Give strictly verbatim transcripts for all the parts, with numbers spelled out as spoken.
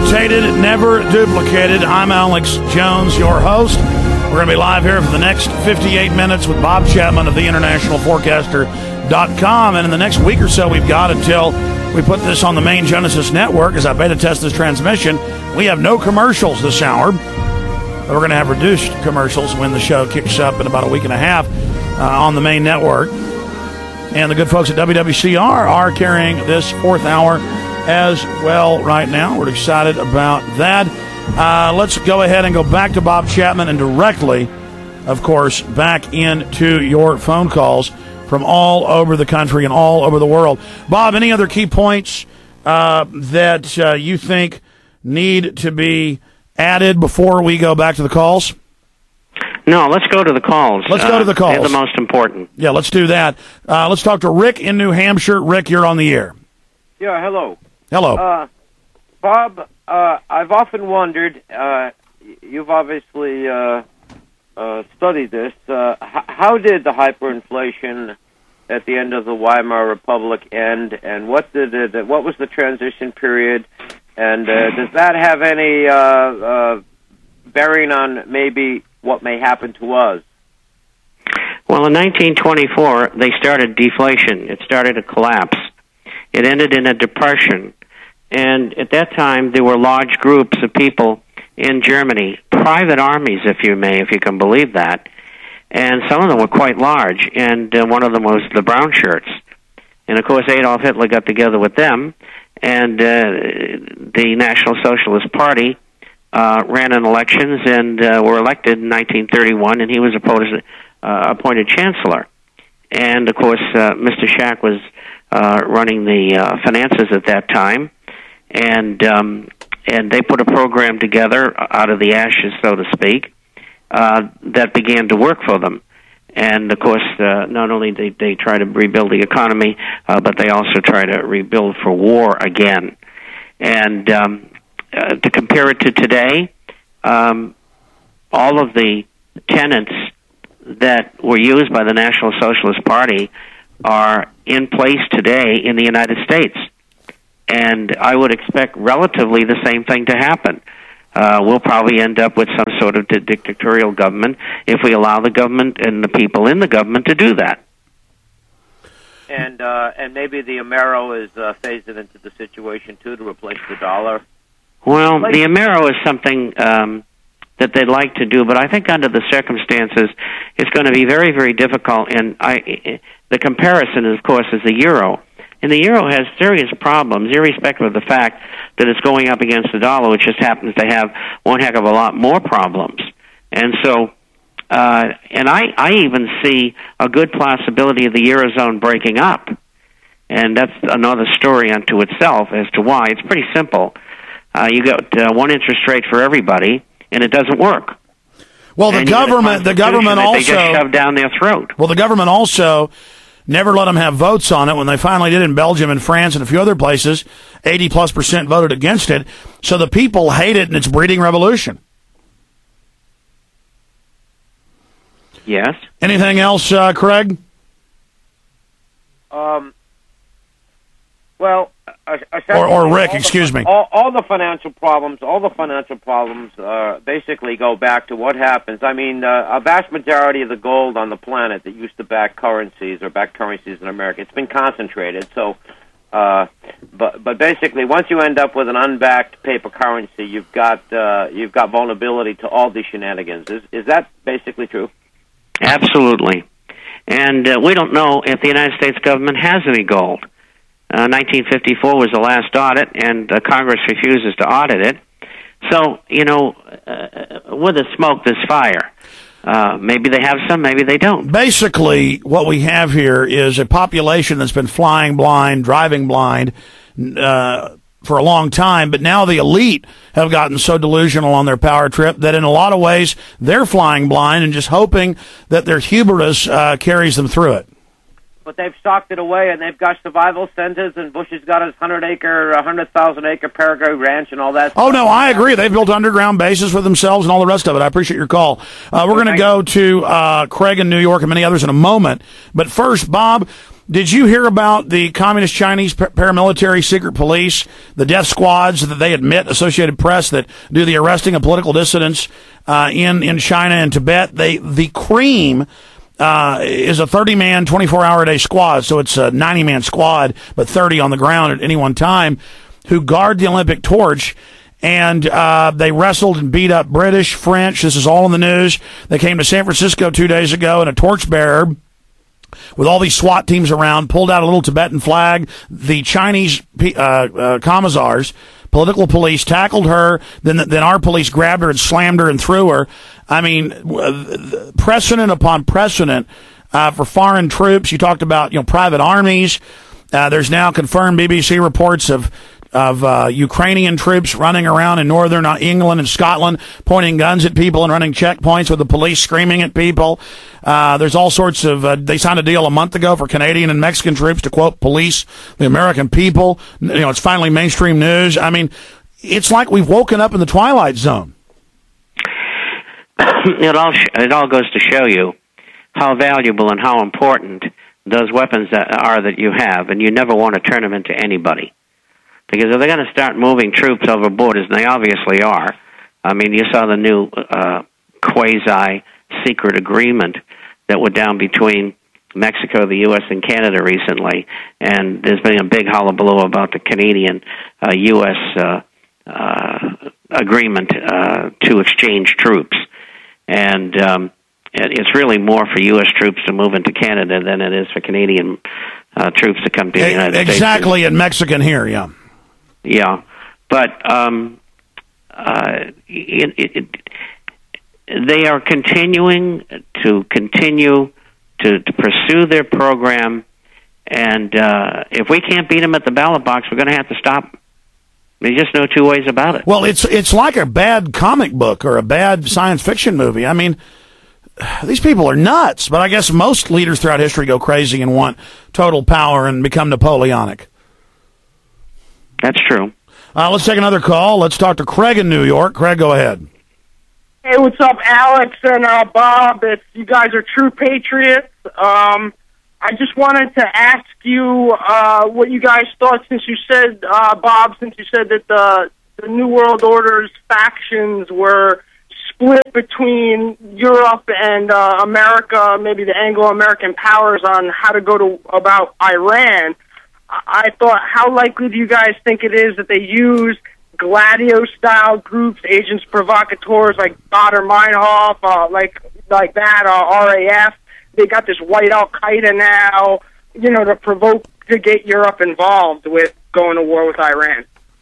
imitated, never duplicated. I'm Alex Jones, your host. We're going to be live here for the next fifty-eight minutes with Bob Chapman of the international forecaster dot com. And in the next week or so, we've got until we put this on the main Genesis network as I beta test this transmission. We have no commercials this hour. We're going to have reduced commercials when the show kicks up in about a week and a half uh, on the main network. And the good folks at W W C R are carrying this fourth hour as well right now. We're excited about that. Uh, let's go ahead and go back to Bob Chapman and directly, of course, back into your phone calls from all over the country and all over the world. Bob, any other key points uh, that uh, you think need to be added before we go back to the calls? No, let's go to the calls. Let's go to the calls. Uh, they're the most important. Yeah, let's do that. Uh, let's talk to Rick in New Hampshire. Rick, you're on the air. Yeah, hello. Hello. Uh, Bob, uh, I've often wondered, uh, you've obviously uh, uh, studied this, uh, h- how did the hyperinflation at the end of the Weimar Republic end, and what did it, what was the transition period, and uh, does that have any uh, uh, bearing on maybe what may happen to us? Well, in nineteen twenty-four, they started deflation. It started a collapse. It ended in a depression. And at that time, there were large groups of people in Germany, private armies, if you may, if you can believe that. And some of them were quite large, and uh, one of them was the Brown Shirts. And, of course, Adolf Hitler got together with them, and uh, the National Socialist Party uh, ran in elections and uh, were elected in nineteen thirty-one, and he was appointed, uh, appointed chancellor. And, of course, uh, Mister Schack was uh, running the uh, finances at that time. And um, and they put a program together out of the ashes, so to speak, uh, that began to work for them. And, of course, uh, not only did they try to rebuild the economy, uh, but they also try to rebuild for war again. And um, uh, to compare it to today, um, all of the tenets that were used by the National Socialist Party are in place today in the United States. And I would expect relatively the same thing to happen. Uh, we'll probably end up with some sort of dictatorial government if we allow the government and the people in the government to do that. And uh, and maybe the Amero is uh, phased into the situation, too, to replace the dollar? Well, the Amero is something um, that they'd like to do, but I think under the circumstances, it's going to be very, very difficult. And I, the comparison, of course, is the euro. And the euro has serious problems, irrespective of the fact that it's going up against the dollar, which just happens to have one heck of a lot more problems. And so, uh, and I, I even see a good possibility of the Eurozone breaking up. And that's another story unto itself as to why. It's pretty simple. Uh, you got uh, one interest rate for everybody, and it doesn't work. Well, the and government, the government also they just shoved down their throat. Well, the government also never let them have votes on it. When they finally did in Belgium and France and a few other places, eighty plus percent voted against it. So the people hate it, and it's breeding revolution. Yes. Anything else, uh, Craig? Um. Well, uh, or, or Rick, excuse the, me. All, all the financial problems, all the financial problems, uh, basically go back to what happens. I mean, uh, a vast majority of the gold on the planet that used to back currencies or back currencies in America, it's been concentrated. So, uh, but but basically, once you end up with an unbacked paper currency, you've got uh, you've got vulnerability to all these shenanigans. Is is that basically true? Absolutely. And uh, we don't know if the United States government has any gold. Uh, nineteen fifty-four was the last audit, and uh, Congress refuses to audit it. So, you know, uh, with the smoke, there's fire. Uh, maybe they have some, maybe they don't. Basically, what we have here is a population that's been flying blind, driving blind uh, for a long time, but now the elite have gotten so delusional on their power trip that in a lot of ways they're flying blind and just hoping that their hubris uh, carries them through it. But they've stocked it away, and they've got survival centers, and Bush has got his hundred-acre, one hundred thousand acre Paraguay ranch and all that Oh, stuff. no, I agree. They've built underground bases for themselves and all the rest of it. I appreciate your call. Uh, we're going to go to uh, Craig in New York and many others in a moment. But first, Bob, Did you hear about the Communist Chinese paramilitary secret police, the death squads that they admit, Associated Press, that do the arresting of political dissidents uh, in, in China and Tibet? They the cream uh, is a thirty-man, twenty-four hour a day squad, so it's a ninety-man squad, but thirty on the ground at any one time, who guard the Olympic torch. And uh, they wrestled and beat up British, French. This is all in the news. They came to San Francisco two days ago, and a torchbearer with all these SWAT teams around pulled out a little Tibetan flag. The Chinese uh, uh, commissars, political police, tackled her. Then, then our police grabbed her and slammed her and threw her. I mean, precedent upon precedent uh, for foreign troops. You talked about, you know, private armies. Uh, there's now confirmed B B C reports of of uh, Ukrainian troops running around in northern England and Scotland, pointing guns at people and running checkpoints with the police screaming at people. Uh, there's all sorts of, uh, they signed a deal a month ago for Canadian and Mexican troops to, quote, police the American people. You know, it's finally mainstream news. I mean, it's like we've woken up in the Twilight Zone. It all, it all goes to show you how valuable and how important those weapons are that you have, and you never want to turn them into anybody. Because if they're going to start moving troops over borders, and they obviously are, I mean, you saw the new uh, quasi-secret agreement that went down between Mexico, the U S, and Canada recently, and there's been a big hullabaloo about the Canadian uh, U S uh, uh, agreement uh, to exchange troops. And um, it's really more for U S troops to move into Canada than it is for Canadian uh, troops to come to the United exactly, States. Exactly, and Mexican here, yeah. Yeah, but um, uh, it, it, it, they are continuing to continue to, to pursue their program, and uh, if we can't beat them at the ballot box, we're going to have to stop. There's just no two ways about it. Well, it's it's like a bad comic book or a bad science fiction movie. I mean, these people are nuts, but I guess most leaders throughout history go crazy and want total power and become Napoleonic. That's true. Uh, let's take another call. Let's talk to Craig in New York. Craig, go ahead. Hey, what's up, Alex and uh, Bob? It's, you guys are true patriots. Um, I just wanted to ask you uh, what you guys thought, since you said, uh, Bob, since you said that the, the New World Order's factions were split between Europe and uh, America, maybe the Anglo-American powers, on how to go to about Iran. I thought, how likely do you guys think it is that they use Gladio-style groups, agents provocateurs like Baader Meinhof, uh, like like that, uh, R A F? They got this white Al-Qaeda now, you know, to provoke, to get Europe involved with going to war with Iran.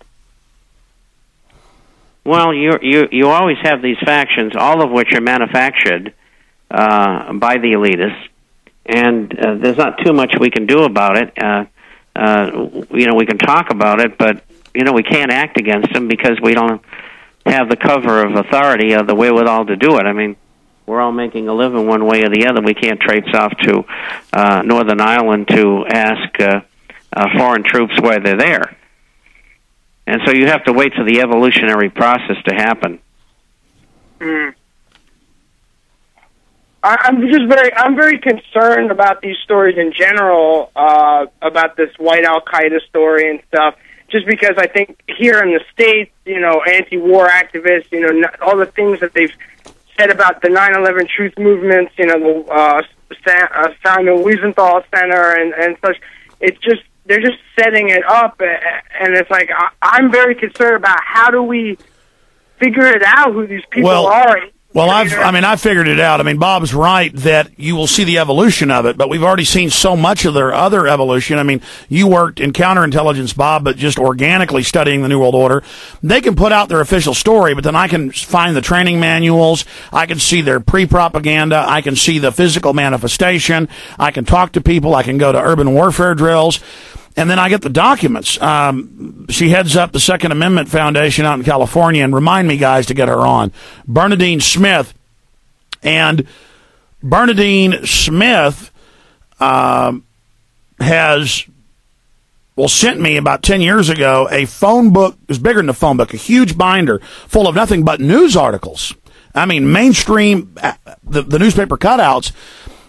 Well, you you you always have these factions, all of which are manufactured uh, by the elitists, and uh, there's not too much we can do about it. Uh, Uh, you know, we can talk about it, but, you know, we can't act against them because we don't have the cover of authority or the wherewithal to do it. I mean, we're all making a living one way or the other. We can't traipse off to uh, Northern Ireland to ask uh, uh, foreign troops why they're there. And so you have to wait for the evolutionary process to happen. Mm. I'm just very, I'm very concerned about these stories in general, uh, about this white Al-Qaeda story and stuff, just because I think here in the States, you know, anti-war activists, you know, all the things that they've said about the nine eleven truth movements, you know, the uh, Sa- uh, Samuel Wiesenthal Center and, and such, it's just, they're just setting it up, and it's like, I, I'm very concerned about how do we figure it out who these people well, are. Well, I've, I mean, I figured it out. I mean, Bob's right that you will see the evolution of it, but we've already seen so much of their other evolution. I mean, you worked in counterintelligence, Bob, but just organically studying the New World Order. They can put out their official story, but then I can find the training manuals. I can see their pre-propaganda. I can see the physical manifestation. I can talk to people. I can go to urban warfare drills. And then I get the documents. Um, she heads up the Second Amendment Foundation out in California, and remind me, guys, to get her on. Bernadine Smith. And Bernadine Smith um, has, well, sent me about ten years ago a phone book. It was bigger than a phone book, a huge binder full of nothing but news articles. I mean, mainstream, the, the newspaper cutouts.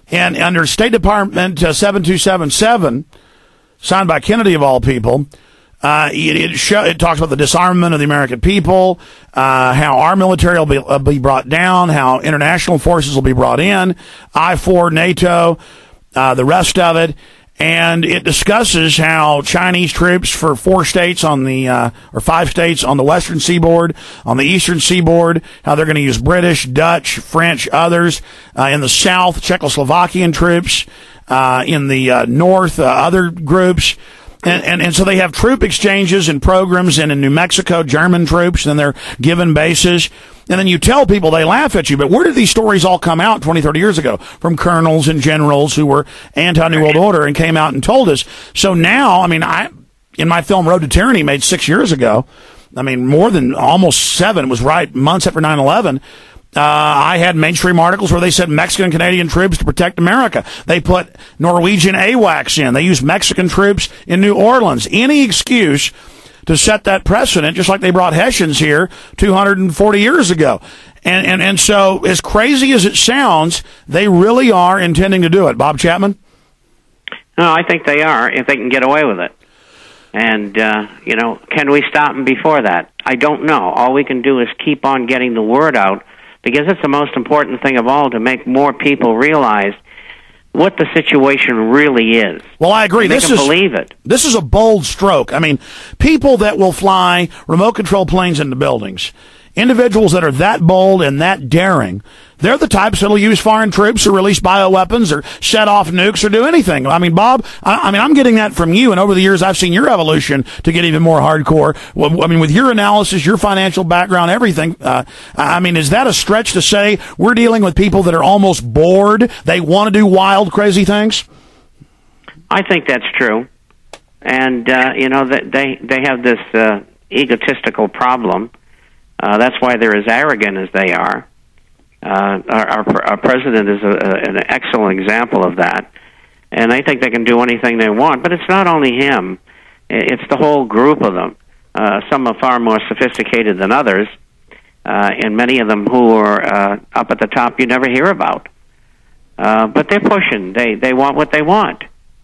And under State Department uh, seven two seven seven, signed by Kennedy of all people, uh, it it, show, it talks about the disarmament of the American people, uh, how our military will be, uh, be brought down, how international forces will be brought in, I four, NATO, uh, the rest of it. And it discusses how Chinese troops for four states on the, uh, or five states on the western seaboard, on the eastern seaboard, how they're going to use British, Dutch, French, others, uh, in the south, Czechoslovakian troops, uh, in the, uh, north, uh, other groups. And, and, and so they have troop exchanges and programs, and in New Mexico, German troops, and they're given bases. And then you tell people, they laugh at you, but where did these stories all come out twenty, thirty years ago? From colonels and generals who were anti-New World Order and came out and told us. So now, I mean, I, in my film Road to Tyranny, made six years ago, I mean, more than almost seven, it was right months after nine eleven, uh, I had mainstream articles where they said Mexican Canadian troops to protect America. They put Norwegian AWACS in. They used Mexican troops in New Orleans. Any excuse to set that precedent, just like they brought Hessians here two hundred forty years ago. And, and, and so, as crazy as it sounds, they really are intending to do it. Bob Chapman? No, I think they are, if they can get away with it. And, uh, you know, can we stop them before that? I don't know. All we can do is keep on getting the word out, because it's the most important thing of all, to make more people realize what the situation really is. Well, I agree. This is believe it. This is a bold stroke. I mean, people that will fly remote control planes into buildings, individuals that are that bold and that daring, they're the types that'll use foreign troops or release bioweapons or set off nukes or do anything. I mean, Bob, I, I mean, I'm getting that from you, and over the years I've seen your evolution to get even more hardcore. Well, I mean, with your analysis, your financial background, everything, uh, I mean, is that a stretch to say we're dealing with people that are almost bored? They want to do wild, crazy things? I think that's true. And, uh, you know, they, they have this uh, egotistical problem. Uh, that's why they're as arrogant as they are. Uh, our, our, our president is a, a, an excellent example of that. And they think they can do anything they want. But it's not only him. It's the whole group of them. Uh, some are far more sophisticated than others. Uh, and many of them who are uh, up at the top you never hear about. Uh, but they're pushing. They, they want what they want.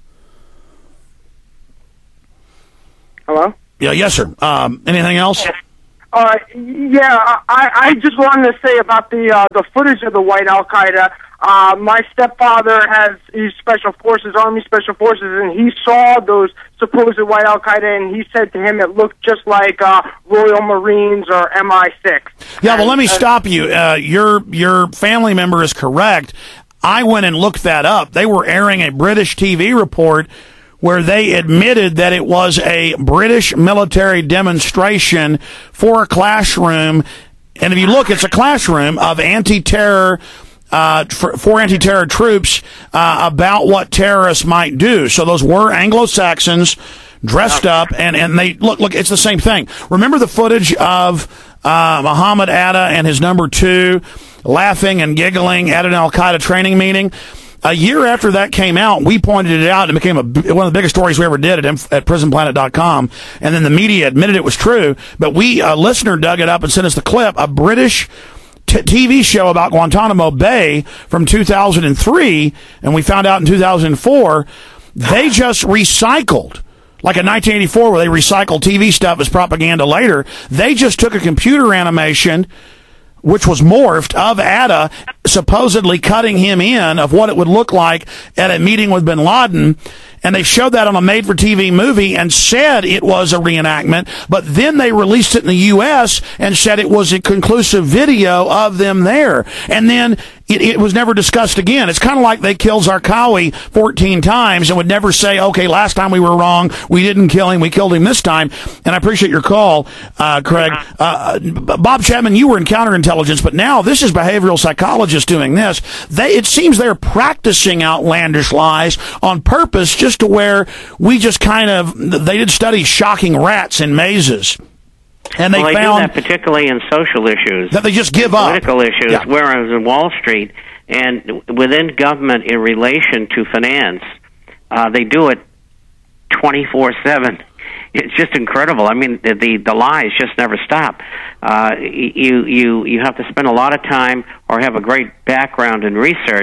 Hello? Yeah, yes, sir. Um, anything else? Uh, yeah, I, I just wanted to say about the uh, the footage of the White Al Qaeda. Uh, my stepfather has he's Special Forces, Army Special Forces, and he saw those supposed White Al Qaeda, and he said to him it looked just like uh, Royal Marines or M I six. Yeah, well, let me stop you. Uh, your your family member is correct. I went and looked that up. They were airing a British T V report where they admitted that it was a British military demonstration for a classroom. And if you look, it's a classroom of anti-terror, uh, for, for anti-terror troops, uh, about what terrorists might do. So those were Anglo-Saxons dressed up, and, and they, look, look, it's the same thing. Remember the footage of, uh, Muhammad Atta and his number two laughing and giggling at an Al-Qaeda training meeting? A year after that came out, we pointed it out, and it became a, one of the biggest stories we ever did at, at prison planet dot com. And then the media admitted it was true, but we, a listener dug it up and sent us the clip, a British t- TV show about Guantanamo Bay from two thousand three, and we found out in two thousand four, they just recycled, like in nineteen eighty-four where they recycled T V stuff as propaganda later, they just took a computer animation which was morphed, of Atta supposedly cutting him in of what it would look like at a meeting with bin Laden. And they showed that on a made-for-T V movie and said it was a reenactment, but then they released it in the U S and said it was a conclusive video of them there. And then it, it was never discussed again. It's kind of like they killed Zarqawi fourteen times and would never say, okay, last time we were wrong, we didn't kill him, we killed him this time. And I appreciate your call, uh, Craig. Uh, Bob Chapman, you were in counterintelligence, but now this is behavioral psychologists doing this. They, it seems they're practicing outlandish lies on purpose, just to where we just kind of, they did study shocking rats in mazes. And they, well, they found do that particularly in social issues. That they just give up. Political issues, Yeah. whereas in Wall Street and within government in relation to finance, uh, they do it twenty-four seven. It's just incredible. I mean, the the, the lies just never stop. Uh, you, you, you have to spend a lot of time or have a great background in research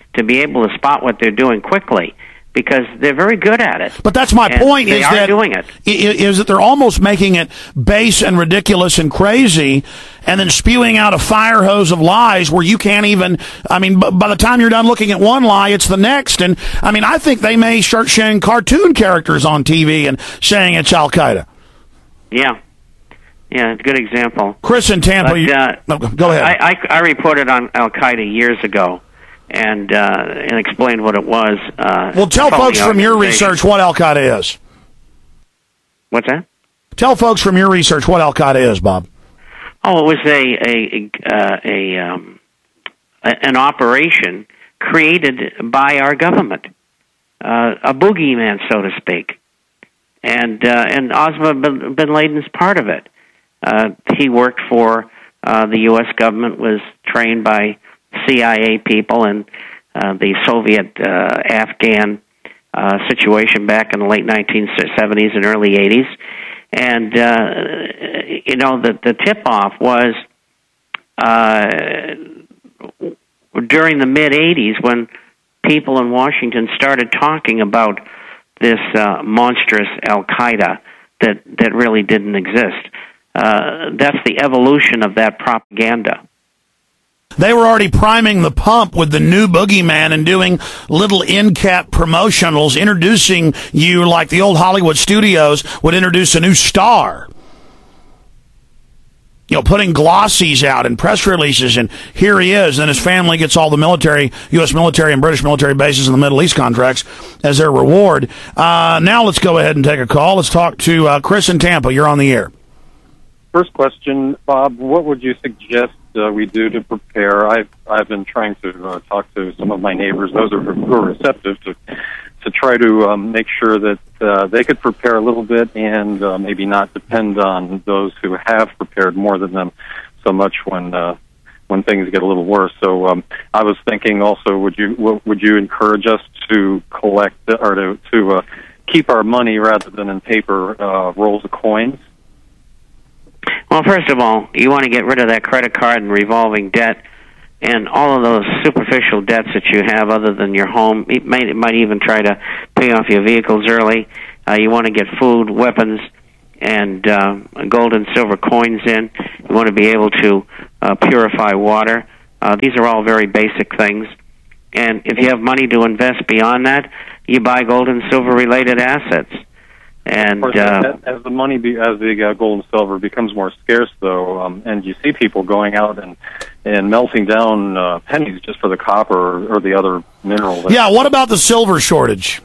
to be able to spot what they're doing quickly, because they're very good at it. But that's my and point. They is are that doing it. Is that they're almost making it base and ridiculous and crazy, and then spewing out a fire hose of lies where you can't even. I mean, b- by the time you're done looking at one lie, it's the next. And I mean, I think they may start showing cartoon characters on T V and saying it's Al Qaeda. Yeah. Yeah, good example. Chris in Tampa, But, you, uh, no, go ahead. I, I, I reported on Al Qaeda years ago, and uh, and explained what it was. Uh, well, tell folks from your research what Al Qaeda is. What's that? Tell folks from your research what Al Qaeda is, Bob. Oh, it was a a a, a um, an operation created by our government, uh, a boogeyman, so to speak, and uh, and Osama bin, bin Laden's part of it. Uh, he worked for uh, the U S government, was trained by C I A people, and uh, the Soviet uh, Afghan uh, situation back in the late nineteen seventies and early eighties. And, uh, you know, the, the tip-off was uh, during the mid-eighties when people in Washington started talking about this uh, monstrous Al-Qaeda that, that really didn't exist. Uh, that's the evolution of that propaganda. They were already priming the pump with the new boogeyman and doing little in-cap promotionals, introducing you like the old Hollywood studios would introduce a new star. You know, putting glossies out and press releases, and here he is, and his family gets all the military, U S military and British military bases in the Middle East contracts as their reward. Uh, now let's go ahead and take a call. Let's talk to uh, Chris in Tampa. You're on the air. First question, Bob, what would you suggest uh, we do to prepare? I've I've been trying to uh, talk to some of my neighbors. Those are who are receptive to to try to um, make sure that uh, they could prepare a little bit and uh, maybe not depend on those who have prepared more than them so much when uh, when things get a little worse. So um, I was thinking also, would you would you encourage us to collect or to to uh, keep our money rather than in paper uh, rolls of coins? Well, first of all, you want to get rid of that credit card and revolving debt and all of those superficial debts that you have other than your home. It might, it might even try to pay off your vehicles early. Uh, you want to get food, weapons, and uh, gold and silver coins in. You want to be able to uh, purify water. Uh, these are all very basic things. And if you have money to invest beyond that, you buy gold and silver-related assets. And of course, uh, as, as the money, be, as the uh, gold and silver becomes more scarce, though, um, and you see people going out and and melting down uh, pennies just for the copper or, or the other mineral. Yeah, what about the silver shortage?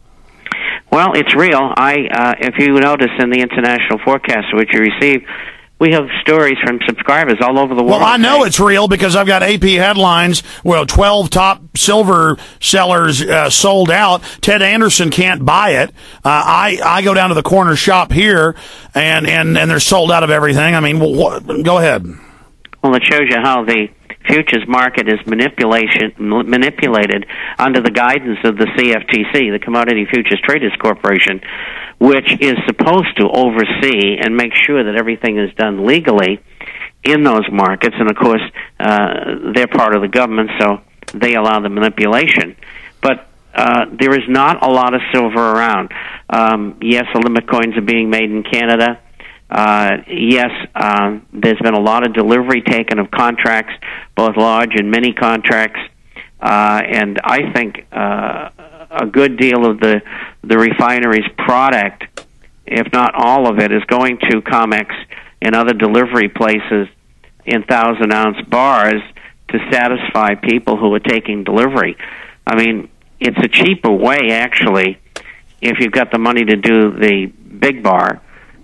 Well, it's real. I, uh, if you notice in the international forecast which you receive, we have stories from subscribers all over the world. Well, I know it's real because I've got A P headlines. Well, twelve top silver sellers uh, sold out. Ted Anderson can't buy it. Uh, I I go down to the corner shop here, and, and, and they're sold out of everything. I mean, well, what, go ahead. Well, it shows you how the futures market is manipulation manipulated under the guidance of the C F T C, the Commodity Futures Traders Corporation, which is supposed to oversee and make sure that everything is done legally in those markets. And, of course, uh, they're part of the government, so they allow the manipulation. But uh, there is not a lot of silver around. Um, yes, the limit coins are being made in Canada. Uh, yes, uh, there's been a lot of delivery taken of contracts, both large and mini contracts. Uh, and I think uh, a good deal of the the refinery's product, if not all of it, is going to COMEX and other delivery places in thousand-ounce bars to satisfy people who are taking delivery. I mean, it's a cheaper way, actually, if you've got the money to do the big bar.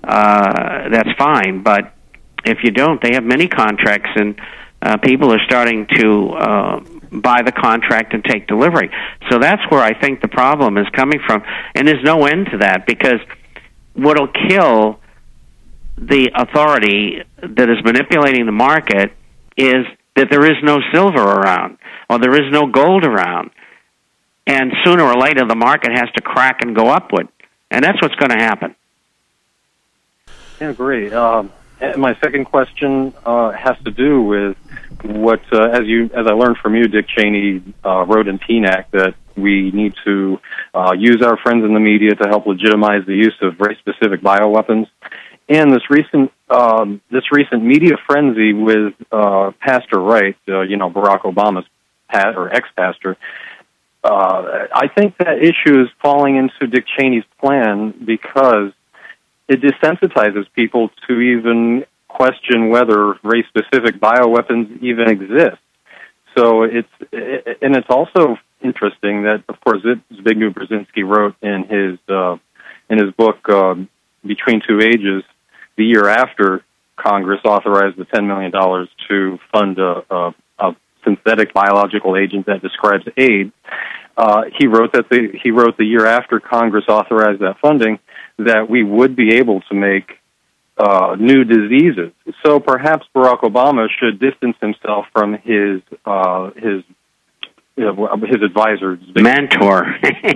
Uh, that's fine, but if you don't, they have many contracts, and uh, people are starting to uh, buy the contract and take delivery. So that's where I think the problem is coming from, and there's no end to that, because what'll kill the authority that is manipulating the market is that there is no silver around, or there is no gold around, and sooner or later the market has to crack and go upward, and that's what's going to happen. Yeah, great. Um, my second question uh, has to do with what, uh, as you, as I learned from you, Dick Cheney uh, wrote in T N A C that we need to uh, use our friends in the media to help legitimize the use of race-specific bioweapons. And this recent, um, this recent media frenzy with uh, Pastor Wright, uh, you know, Barack Obama's pat or ex-pastor. Uh, I think that issue is falling into Dick Cheney's plan because it desensitizes people to even question whether race-specific bioweapons even exist. So it's, it, and it's also interesting that, of course, Zbigniew Brzezinski wrote in his uh, in his book uh, Between Two Ages, the year after Congress authorized the ten million dollars to fund a, a, a synthetic biological agent that describes AIDS. Uh, he wrote that the, he wrote the year after Congress authorized that funding that we would be able to make uh, new diseases. So perhaps Barack Obama should distance himself from his uh, his you know, his advisor, mentor.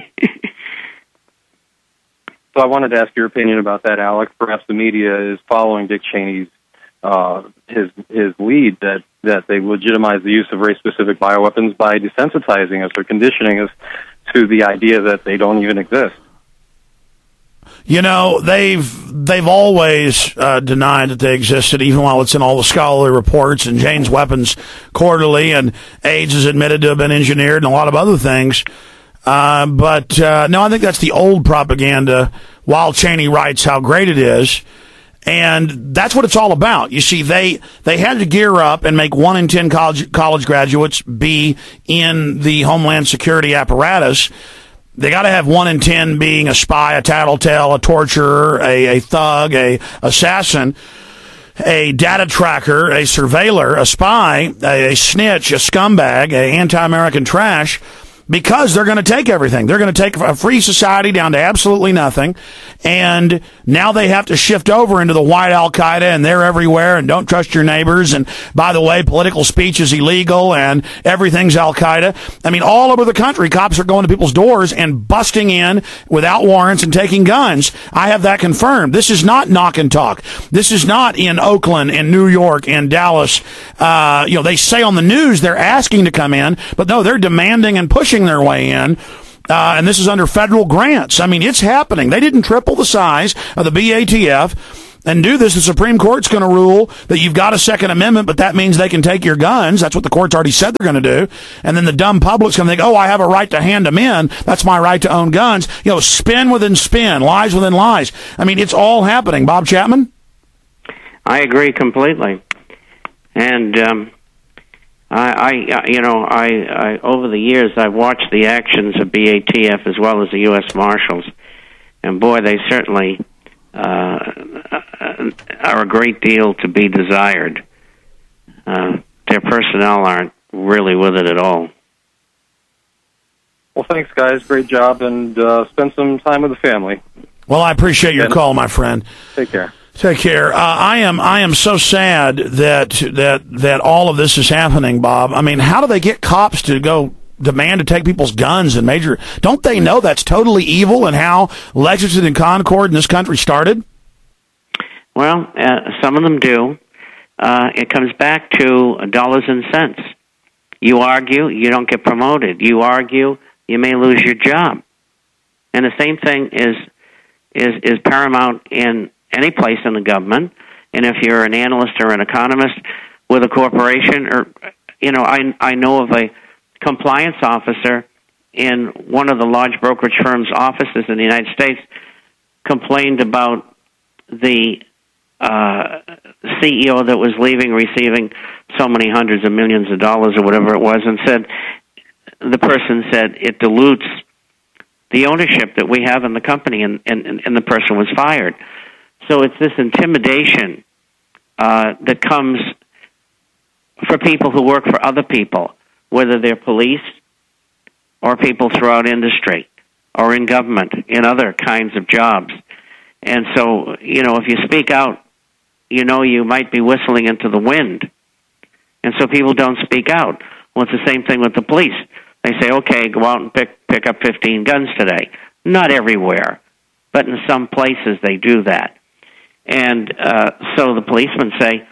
So I wanted to ask your opinion about that, Alex. Perhaps the media is following Dick Cheney's uh, his his lead that, that they legitimize the use of race-specific bioweapons by desensitizing us or conditioning us to the idea that they don't even exist. You know, they've they've always uh, denied that they existed, even while it's in all the scholarly reports and Jane's Weapons Quarterly, and AIDS is admitted to have been engineered and a lot of other things. Uh, but, uh, no, I think that's the old propaganda while Cheney writes how great it is. And that's what it's all about. You see, they, they had to gear up and make one in ten college, college graduates be in the Homeland Security apparatus. They got to have one in ten being a spy, a tattletale, a torturer, a, a thug, a assassin, a data tracker, a surveiller, a spy, a, a snitch, a scumbag, a anti-American trash. Because they're going to take everything. They're going to take a free society down to absolutely nothing. And now they have to shift over into the white Al-Qaeda, and they're everywhere, and don't trust your neighbors. And by the way, political speech is illegal, and everything's Al-Qaeda. I mean, all over the country, cops are going to people's doors and busting in without warrants and taking guns. I have that confirmed. This is not knock and talk. This is not in Oakland and New York and Dallas. Uh, you know, they say on the news they're asking to come in, but no, they're demanding and pushing their way in, uh, and this is under federal grants. I mean, it's happening. They didn't triple the size of the B A T F and do this. The Supreme Court's going to rule that you've got a Second Amendment, but that means they can take your guns. That's what the court's already said they're going to do. And then the dumb public's going to think, oh, I have a right to hand them in. That's my right to own guns. You know, spin within spin, lies within lies. I mean, it's all happening. Bob Chapman? I agree completely. And, um, I, I, you know, I, I, over the years, I've watched the actions of B A T F as well as the U S Marshals, and boy, they certainly uh, are a great deal to be desired. Uh, their personnel aren't really with it at all. Well, thanks, guys. Great job, and uh, spend some time with the family. Well, I appreciate your call, my friend. Take care. Take care. Uh, I am I am so sad that that that all of this is happening, Bob. I mean, how do they get cops to go demand to take people's guns and major? Don't they know that's totally evil and how Lexington and Concord in this country started? Well, uh, some of them do. Uh, it comes back to dollars and cents. You argue, you don't get promoted. You argue, you may lose your job. And the same thing is is is paramount in any place in the government, and if you're an analyst or an economist with a corporation, or, you know, I, I know of a compliance officer in one of the large brokerage firm's offices in the United States complained about the uh, C E O that was leaving, receiving so many hundreds of millions of dollars or whatever it was, and said, the person said, it dilutes the ownership that we have in the company, and, and, and the person was fired. So it's this intimidation uh, that comes for people who work for other people, whether they're police or people throughout industry or in government, in other kinds of jobs. And so, you know, if you speak out, you know you might be whistling into the wind. And so people don't speak out. Well, it's the same thing with the police. They say, okay, go out and pick, pick up fifteen guns today. Not everywhere, but in some places they do that. And uh, so the policemen say,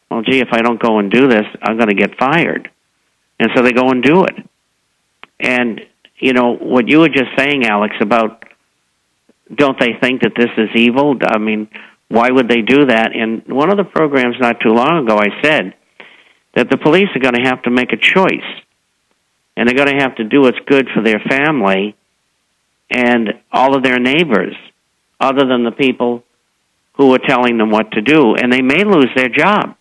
well, gee, if I don't go and do this, I'm going to get fired. And so they go and do it. And, you know, what you were just saying, Alex, about don't they think that this is evil? I mean, why would they do that? In one of the programs not too long ago, I said that the police are going to have to make a choice. And they're going to have to do what's good for their family and all of their neighbors, other than the people who are telling them what to do. And they may lose their job.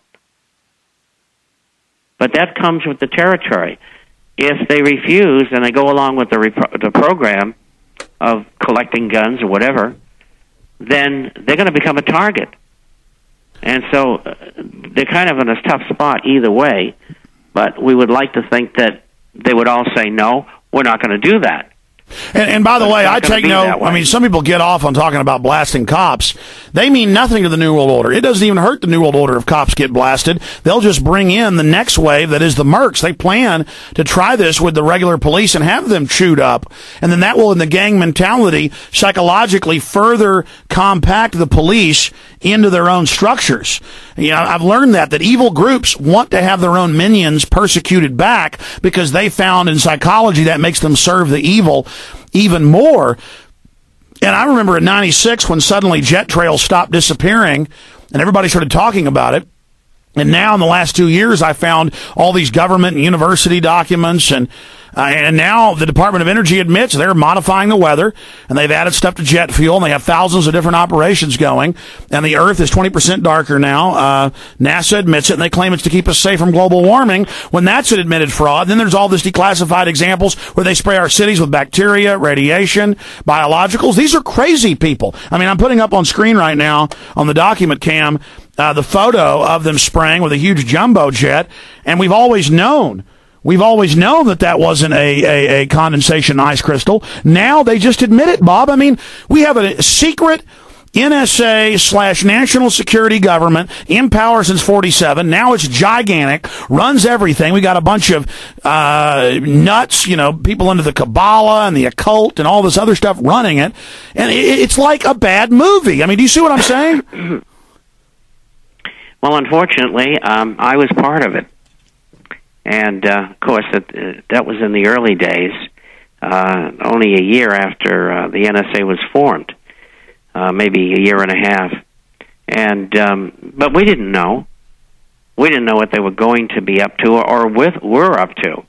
But that comes with the territory. If they refuse and they go along with the, rep- the program of collecting guns or whatever, then they're going to become a target. And so uh, they're kind of in a tough spot either way. But we would like to think that they would all say, no, we're not going to do that. And, and by the way, I take no, I mean, some people get off on talking about blasting cops. They mean nothing to the New World Order. It doesn't even hurt the New World Order if cops get blasted. They'll just bring in the next wave that is the mercs. They plan to try this with the regular police and have them chewed up. And then that will, in the gang mentality, psychologically further compact the police into their own structures. You know, I've learned that, that evil groups want to have their own minions persecuted back because they found in psychology that makes them serve the evil even more. And I remember in ninety-six when suddenly jet trails stopped disappearing and everybody started talking about it. And now in the last two years, I found all these government and university documents, and uh, and now the Department of Energy admits they're modifying the weather, and they've added stuff to jet fuel, and they have thousands of different operations going, and the Earth is twenty percent darker now. Uh, NASA admits it, and they claim it's to keep us safe from global warming, when that's an admitted fraud. Then there's all this declassified examples where they spray our cities with bacteria, radiation, biologicals. These are crazy people. I mean, I'm putting up on screen right now on the document cam Uh, the photo of them spraying with a huge jumbo jet, and we've always known, we've always known that that wasn't a, a, a condensation ice crystal. Now they just admit it, Bob. I mean, we have a secret N S A slash national security government in power since forty-seven. Now it's gigantic, runs everything. We got a bunch of uh, nuts, you know, people into the Kabbalah and the occult and all this other stuff running it, and it, it's like a bad movie. I mean, do you see what I'm saying? Well, unfortunately, um, I was part of it. And, uh, of course, that, uh, that was in the early days, uh, only a year after uh, the N S A was formed, uh, maybe a year and a half. And um, but we didn't know. We didn't know what they were going to be up to or with were up to.